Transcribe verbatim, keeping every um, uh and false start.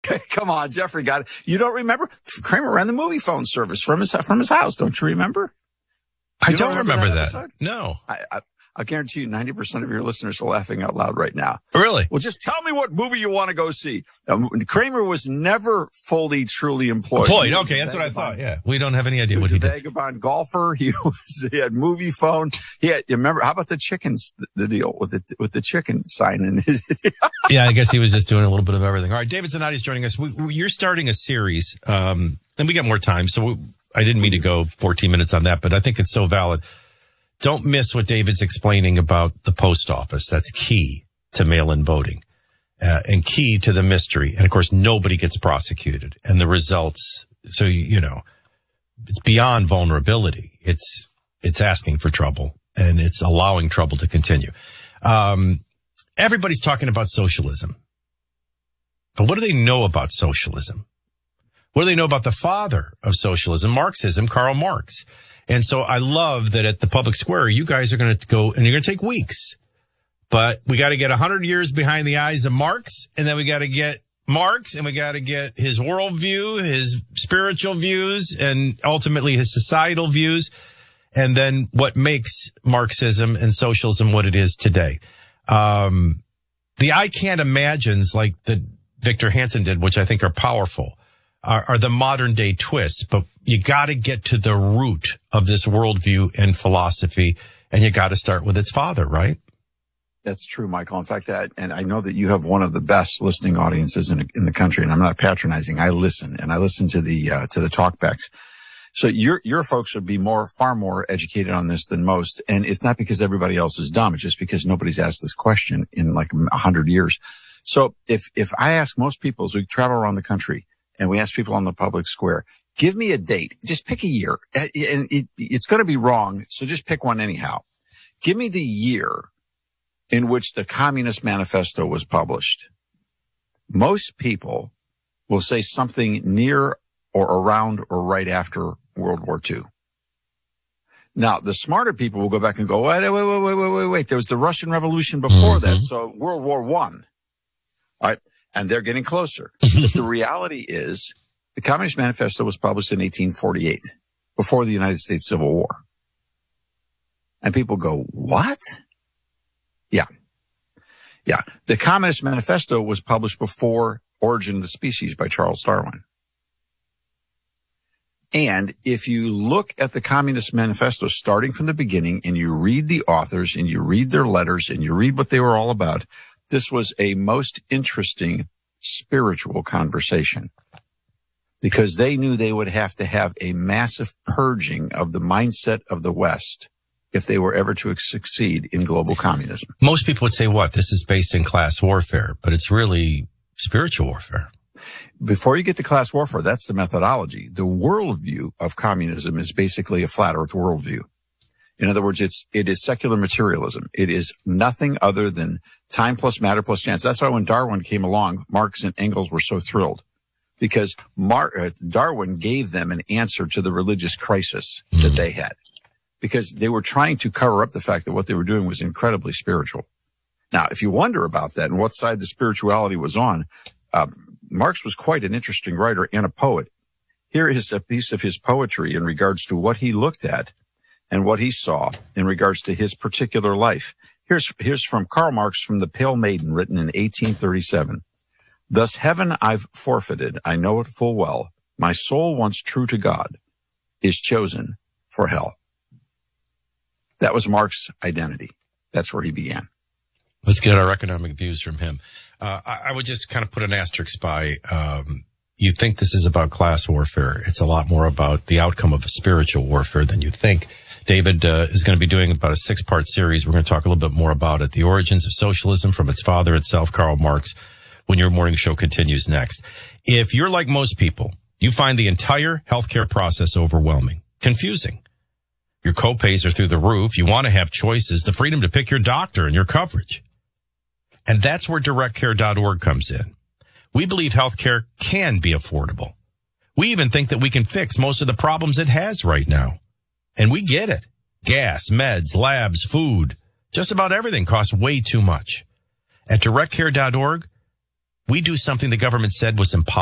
Come on, Jeffrey got it. You don't remember? Kramer ran the movie phone service from his from his house. Don't you remember? I you don't, don't remember, remember that. that. No. I, I, I guarantee you ninety percent of your listeners are laughing out loud right now. Really? Well, just tell me what movie you want to go see. Um, Kramer was never fully, truly employed. Employed, okay, that's what I thought, yeah. We don't have any idea he what he did. He was a vagabond golfer. He was, he had movie phone. He had, you remember, how about the chickens, the deal with the, with the chicken sign in his. Yeah, I guess he was just doing a little bit of everything. All right, David Zanotti's joining us. We, we, you're starting a series, um, and we got more time, so we, I didn't mean to go fourteen minutes on that, but I think it's so valid. Don't miss what David's explaining about the post office. That's key to mail-in voting uh, and key to the mystery. And, of course, nobody gets prosecuted. And the results, so, you know, it's beyond vulnerability. It's it's asking for trouble, and it's allowing trouble to continue. Um, everybody's talking about socialism. But what do they know about socialism? What do they know about the father of socialism, Marxism, Karl Marx? And so I love that at the public square, you guys are going to go and you're going to take weeks, but we got to get a hundred years behind the eyes of Marx. And then we got to get Marx and we got to get his worldview, his spiritual views, and ultimately his societal views. And then what makes Marxism and socialism what it is today. Um, the I can't imagines like the Victor Hansen did, which I think are powerful, are, are the modern day twists, but you got to get to the root of this worldview and philosophy, and you got to start with its father, right? That's true, Michael. In fact, that, and I know that you have one of the best listening audiences in in the country, and I'm not patronizing. I listen, and I listen to the uh, to the talkbacks. So your your folks would be more, far more educated on this than most, and it's not because everybody else is dumb. It's just because nobody's asked this question in like a hundred years. So if if I ask most people as we travel around the country, and we ask people on the public square, give me a date. Just pick a year. And it, it's going to be wrong, so just pick one anyhow. Give me the year in which the Communist Manifesto was published. Most people will say something near or around or right after World War Two. Now, the smarter people will go back and go, wait, wait, wait, wait, wait, wait, wait. There was the Russian Revolution before mm-hmm. that, so World War One. All right. And they're getting closer. But the reality is the Communist Manifesto was published in eighteen forty-eight, before the United States Civil War. And people go, what? Yeah. Yeah. The Communist Manifesto was published before Origin of the Species by Charles Darwin. And if you look at the Communist Manifesto starting from the beginning and you read the authors and you read their letters and you read what they were all about, this was a most interesting spiritual conversation because they knew they would have to have a massive purging of the mindset of the West if they were ever to succeed in global communism. Most people would say, what, this is based in class warfare, but it's really spiritual warfare. Before you get to class warfare, that's the methodology. The worldview of communism is basically a flat earth worldview. In other words, it's, it is secular materialism. It is nothing other than time plus matter plus chance. That's why when Darwin came along, Marx and Engels were so thrilled because Mar- uh, Darwin gave them an answer to the religious crisis that they had because they were trying to cover up the fact that what they were doing was incredibly spiritual. Now, if you wonder about that and what side the spirituality was on, uh, Marx was quite an interesting writer and a poet. Here is a piece of his poetry in regards to what he looked at and what he saw in regards to his particular life. Here's, here's from Karl Marx from The Pale Maiden, written in eighteen thirty-seven. Thus heaven I've forfeited, I know it full well. My soul once true to God is chosen for hell. That was Marx's identity. That's where he began. Let's get our economic views from him. Uh, I, I would just kind of put an asterisk by, um, you think this is about class warfare. It's a lot more about the outcome of a spiritual warfare than you think. David uh, is going to be doing about a six-part series. We're going to talk a little bit more about it. The origins of socialism from its father itself, Karl Marx, when your morning show continues next. If you're like most people, you find the entire healthcare process overwhelming, confusing. Your copays are through the roof. You want to have choices, the freedom to pick your doctor and your coverage. And that's where direct care dot org comes in. We believe healthcare can be affordable. We even think that we can fix most of the problems it has right now. And we get it. Gas, meds, labs, food, just about everything costs way too much. At direct care dot org, we do something the government said was impossible.